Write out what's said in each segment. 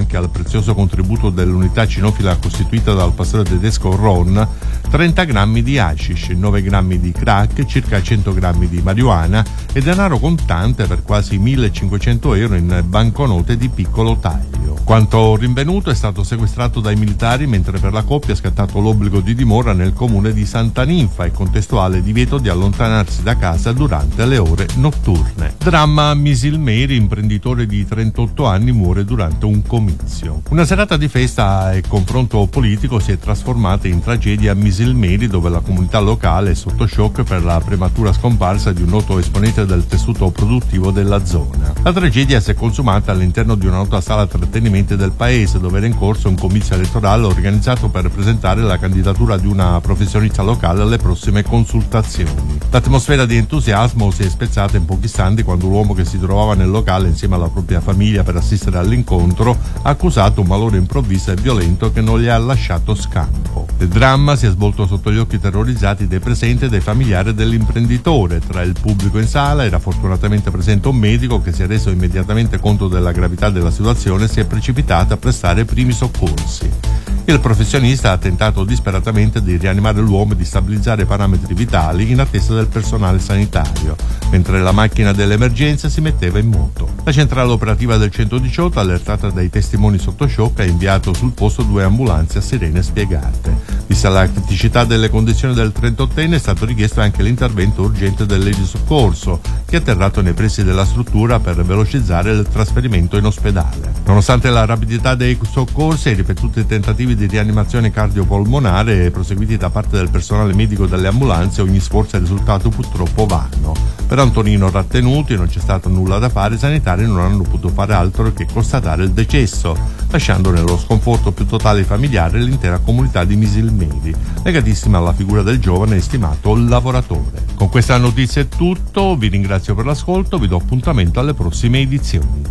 anche al prezioso contributo dell'unità cinofila costituita dal pastore tedesco Ron, 30 grammi di hashish, 9 grammi di crack, circa 100 grammi di marijuana e denaro contante per quasi 1.500 euro in banconote di piccolo taglio. Quanto rinvenuto è stato sequestrato dai militari, mentre per la coppia è scattato l'obbligo di dimora nel comune di Santa Ninfa e contestuale divieto di allontanarsi da casa durante le ore notturne. Dramma a Misilmeri, imprenditore di 38 anni muore durante un comizio. Una serata di festa e confronto politico si è trasformata in tragedia a Misilmeri, dove la comunità locale è sotto shock per la prematura scomparsa di un noto esponente del tessuto produttivo della zona. La tragedia si è consumata all'interno di una nota sala trattenimenti del paese, dove era in corso un comizio elettorale organizzato per presentare la candidatura di una professionista locale alle prossime consultazioni. L'atmosfera di entusiasmo si è spezzata in pochi istanti quando l'uomo che si trovava nel locale insieme alla propria famiglia per assistere all'incontro ha accusato un malore improvviso e violento che non gli ha lasciato scampo. Il dramma si è svolto sotto gli occhi terrorizzati dei presenti e dei familiari dell'imprenditore. Tra il pubblico in sala era fortunatamente presente un medico che si è reso immediatamente conto della gravità della situazione e si è precipitato a prestare i primi soccorsi. Il professionista ha tentato disperatamente di rianimare l'uomo e di stabilizzare i parametri vitali in attesa del personale sanitario, mentre la macchina delle emergenze si metteva in moto. La centrale operativa del 118, allertata dai testimoni sotto shock, ha inviato sul posto 2 ambulanze a sirene spiegate. Vista la criticità delle condizioni del 38enne, è stato richiesto anche l'intervento urgente del soccorso, che è atterrato nei pressi della struttura per velocizzare il trasferimento in ospedale. Nonostante la rapidità dei soccorsi e i ripetuti tentativi di rianimazione cardiopolmonare proseguiti da parte del personale medico delle ambulanze, ogni sforzo è risultato purtroppo vano. Per Antonino Rattenuti non c'è stato nulla da fare, i sanitari non hanno potuto fare altro che constatare il decesso, lasciando nello sconforto più totale i familiari e l'intera comunità di Misilmeri, legatissima alla figura del giovane estimato lavoratore. Con questa notizia è tutto, vi ringrazio per l'ascolto, vi do appuntamento alle prossime edizioni.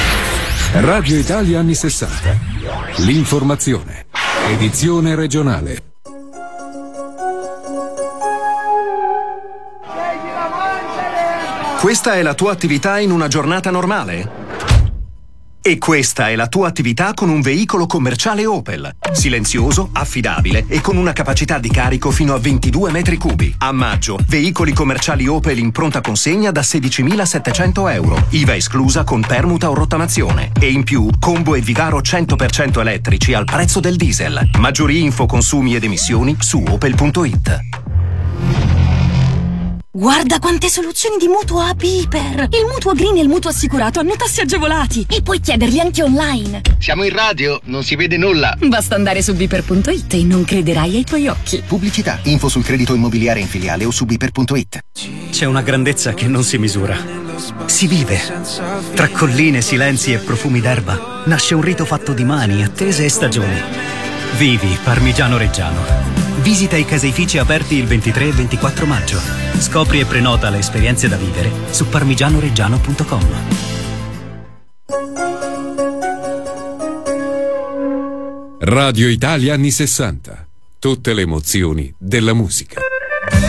Radio Italia anni 60. L'informazione. Edizione regionale. Questa è la tua attività in una giornata normale? E questa è la tua attività con un veicolo commerciale Opel. Silenzioso, affidabile e con una capacità di carico fino a 22 metri cubi. A maggio, veicoli commerciali Opel in pronta consegna da 16.700 euro. IVA esclusa con permuta o rottamazione. E in più, combo e Vigaro 100% elettrici al prezzo del diesel. Maggiori info, consumi ed emissioni su opel.it. Guarda quante soluzioni di mutuo a Piper! Il mutuo green e il mutuo assicurato hanno tassi agevolati e puoi chiederli anche online. Siamo in radio, non si vede nulla. Basta andare su Piper.it e non crederai ai tuoi occhi. Pubblicità, info sul credito immobiliare in filiale o su Piper.it. C'è una grandezza che non si misura. Si vive. Tra colline, silenzi e profumi d'erba nasce un rito fatto di mani, attese e stagioni. Vivi Parmigiano Reggiano. Visita i caseifici aperti il 23 e 24 maggio. Scopri e prenota le esperienze da vivere su parmigianoreggiano.com. Radio Italia anni 60. Tutte le emozioni della musica.